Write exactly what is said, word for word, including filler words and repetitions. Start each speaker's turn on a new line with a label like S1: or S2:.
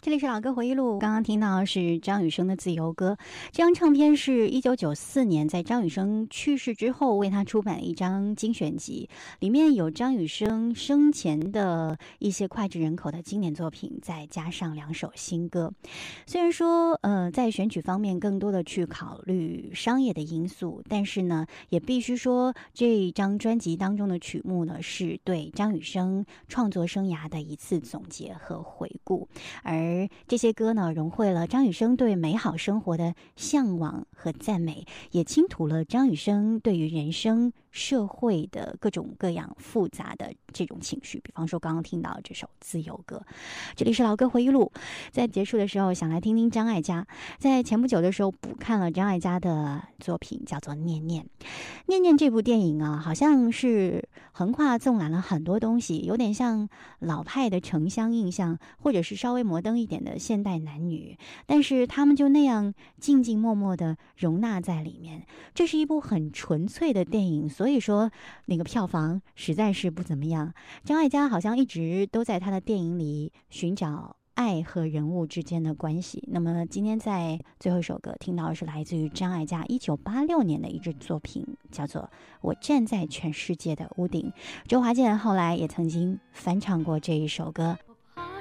S1: 这里是老歌回忆录，刚刚听到是张雨生的《自由歌》。这张唱片是一九九四年在张雨生去世之后为他出版的一张精选集，里面有张雨生生前的一些脍炙人口的经典作品，再加上两首新歌。虽然说呃在选曲方面更多的去考虑商业的因素，但是呢也必须说这一张专辑当中的曲目呢是对张雨生创作生涯的一次总结和回顾，而这些歌呢融汇了张雨生对美好生活的向往和赞美，也倾吐了张雨生对于人生社会的各种各样复杂的这种情绪。比方说刚刚听到这首自由歌。这里是老歌回忆录，在结束的时候想来听听张艾嘉。在前不久的时候补看了张艾嘉的作品，叫做念念念念。这部电影啊好像是横跨纵览了很多东西，有点像老派的城乡印象，或者是稍微摩登一点的现代男女，但是他们就那样静静默默的容纳在里面。这是一部很纯粹的电影，所以说那个票房实在是不怎么样。张艾嘉好像一直都在他的电影里寻找爱和人物之间的关系。那么今天在最后一首歌听到的是来自于张艾嘉一九八六年的一支作品，叫做《我站在全世界的屋顶》。周华健后来也曾经翻唱过这一首歌。